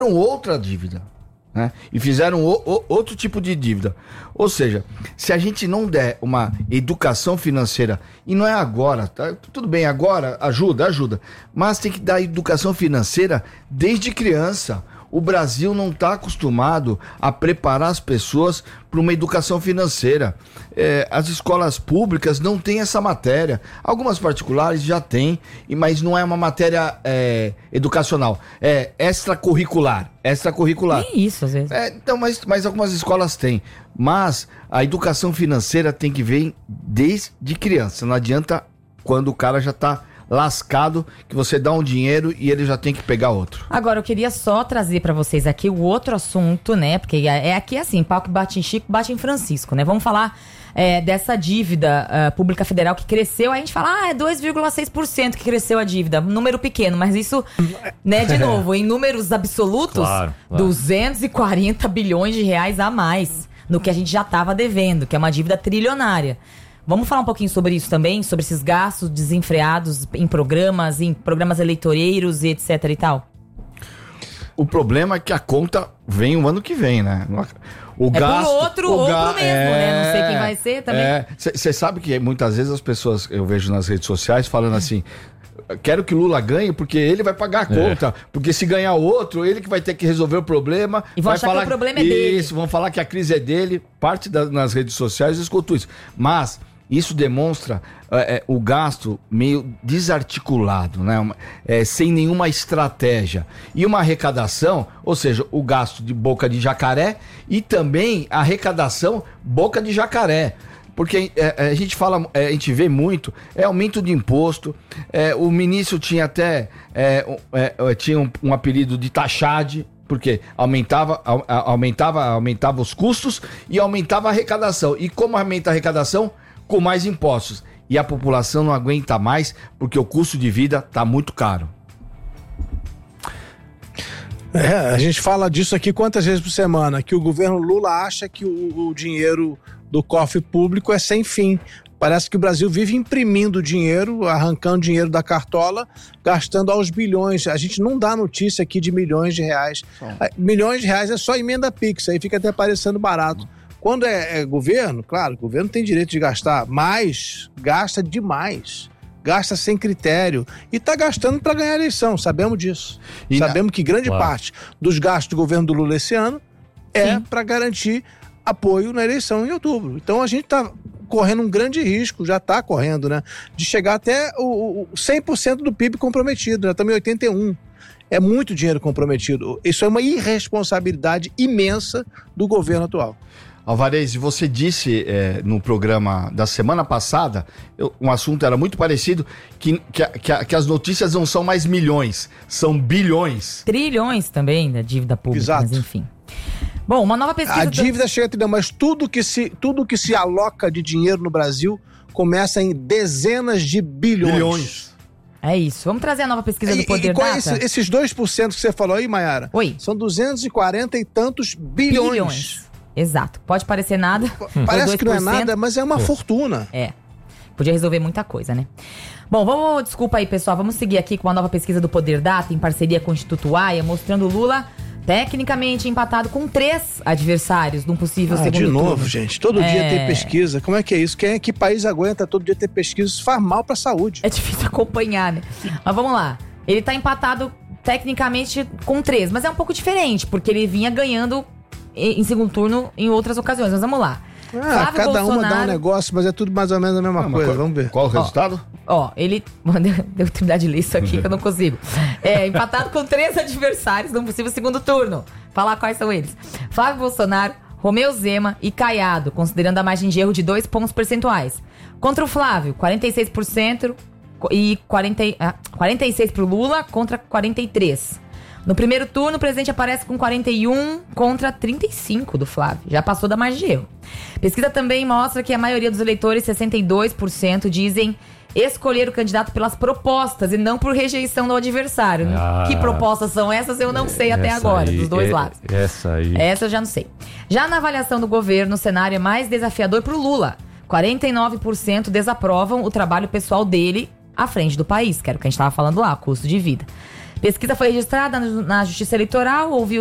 outra dívida, né? E fizeram outro tipo de dívida. Ou seja, se a gente não der uma educação financeira, e não é agora, tá? Tudo bem, agora ajuda, mas tem que dar educação financeira desde criança. O Brasil não está acostumado a preparar as pessoas para uma educação financeira. As escolas públicas não têm essa matéria. Algumas particulares já têm, mas não é uma matéria educacional. É extracurricular. Nem isso, às vezes. Então, mas algumas escolas têm. Mas a educação financeira tem que vir desde criança. Não adianta quando o cara já está lascado, que você dá um dinheiro e ele já tem que pegar outro. Agora, eu queria só trazer pra vocês aqui o outro assunto, né? Porque aqui assim, pau que bate em Chico, bate em Francisco, né? Vamos falar dessa dívida pública federal que cresceu. Aí a gente fala, é 2,6% que cresceu a dívida. Número pequeno, mas isso, né, de novo, em números absolutos, claro. 240 bilhões de reais a mais no que a gente já estava devendo, que é uma dívida trilionária. Vamos falar um pouquinho sobre isso também, sobre esses gastos desenfreados em programas eleitoreiros e etc e tal? O problema é que a conta vem o ano que vem, né? O gasto, por outro mesmo, né? Não sei quem vai ser também. Você sabe que muitas vezes as pessoas, eu vejo nas redes sociais, falando assim, quero que Lula ganhe porque ele vai pagar a conta, porque se ganhar outro, ele que vai ter que resolver o problema. E vão achar que o problema é dele. Isso, vão falar que a crise é dele. Nas redes sociais eu escuto isso. Mas isso demonstra o gasto meio desarticulado, né? Sem nenhuma estratégia. E uma arrecadação, ou seja, o gasto de boca de jacaré e também a arrecadação boca de jacaré. Porque a gente vê muito, aumento de imposto. O ministro tinha até tinha um apelido de taxade, porque aumentava os custos e aumentava a arrecadação. E como aumenta a arrecadação? Com mais impostos. E a população não aguenta mais porque o custo de vida está muito caro. A gente fala disso aqui quantas vezes por semana, que o governo Lula acha que o dinheiro do cofre público é sem fim. Parece que o Brasil vive imprimindo dinheiro, arrancando dinheiro da cartola, gastando aos bilhões. A gente não dá notícia aqui de milhões de reais. Milhões de reais é só emenda Pix, aí fica até parecendo barato. Quando é governo, claro, o governo tem direito de gastar, mas gasta demais. Gasta sem critério e está gastando para ganhar a eleição, sabemos disso. Sabemos que grande parte dos gastos do governo do Lula esse ano é para garantir apoio na eleição em outubro. Então a gente está correndo um grande risco, já está correndo, né? De chegar até o 100% do PIB comprometido, né? Estamos em 81%. É muito dinheiro comprometido. Isso é uma irresponsabilidade imensa do governo atual. Alvarez, você disse no programa da semana passada, um assunto era muito parecido, que as notícias não são mais milhões, são bilhões. Trilhões também da dívida pública, exato. Mas enfim. Bom, uma nova pesquisa... A dívida chega a trilhão, mas tudo que se aloca de dinheiro no Brasil começa em dezenas de bilhões. É isso. Vamos trazer a nova pesquisa do Poder Data? Esses 2% que você falou aí, Mayara, são 240 e tantos bilhões. Exato. Pode parecer nada. Parece que não é nada, mas é uma fortuna. Podia resolver muita coisa, né? Bom, desculpa aí, pessoal. Vamos seguir aqui com uma nova pesquisa do Poder Data, em parceria com o Instituto AIA, mostrando Lula tecnicamente empatado com 3 adversários num possível segundo turno. De novo, gente. Todo dia tem pesquisa. Como é que é isso? Que país aguenta todo dia ter pesquisa? Isso faz mal pra saúde. É difícil acompanhar, né? Mas vamos lá. Ele tá empatado tecnicamente com 3, mas é um pouco diferente, porque ele vinha ganhando em segundo turno em outras ocasiões. Mas vamos lá. Cada Bolsonaro... uma dá um negócio, mas é tudo mais ou menos a mesma coisa. Vamos ver. Qual o resultado? Ele... Deu terminar de ler isso aqui que eu não consigo. Empatado com 3 adversários num possível segundo turno. Falar quais são eles. Flávio Bolsonaro, Romeu Zema e Caiado, considerando a margem de erro de 2 pontos percentuais. Contra o Flávio, 46% e 46% pro Lula contra 43%. No primeiro turno, o presidente aparece com 41 contra 35 do Flávio. Já passou da margem de erro. Pesquisa também mostra que a maioria dos eleitores, 62%, dizem escolher o candidato pelas propostas e não por rejeição do adversário. Que propostas são essas? Eu não sei até agora, dos dois lados. Essa eu já não sei. Já na avaliação do governo, o cenário é mais desafiador para o Lula. 49% desaprovam o trabalho pessoal dele à frente do país, que era o que a gente estava falando lá, custo de vida. Pesquisa foi registrada na Justiça Eleitoral, ouviu